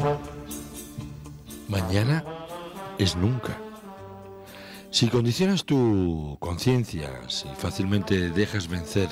Mañana es nunca. Si condicionas tu conciencia, si fácilmente dejas vencer,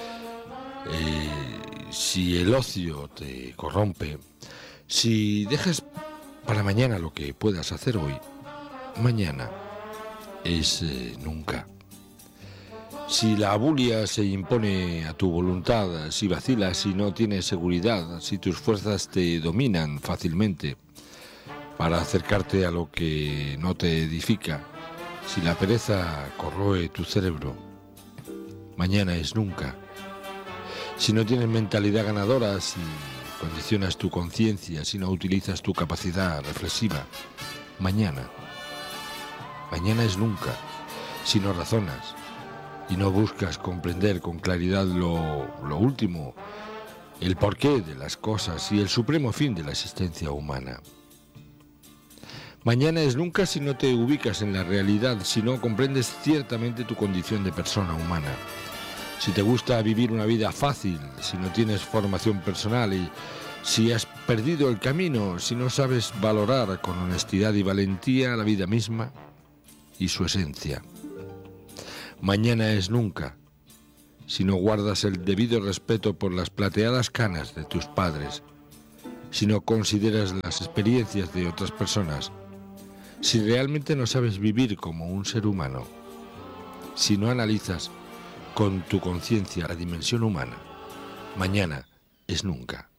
si el ocio te corrompe, si dejas para mañana lo que puedas hacer hoy, mañana es nunca. Si la abulia se impone a tu voluntad, si vacilas, si no tienes seguridad, si tus fuerzas te dominan fácilmente para acercarte a lo que no te edifica, si la pereza corroe tu cerebro, mañana es nunca. Si no tienes mentalidad ganadora, si condicionas tu conciencia, si no utilizas tu capacidad reflexiva, mañana es nunca. Si no razonas y no buscas comprender con claridad lo último, el porqué de las cosas y el supremo fin de la existencia humana. Mañana es nunca si no te ubicas en la realidad, si no comprendes ciertamente tu condición de persona humana. Si te gusta vivir una vida fácil, si no tienes formación personal y si has perdido el camino, si no sabes valorar con honestidad y valentía la vida misma y su esencia. Mañana es nunca si no guardas el debido respeto por las plateadas canas de tus padres, si no consideras las experiencias de otras personas, si realmente no sabes vivir como un ser humano, si no analizas con tu conciencia la dimensión humana, mañana es nunca.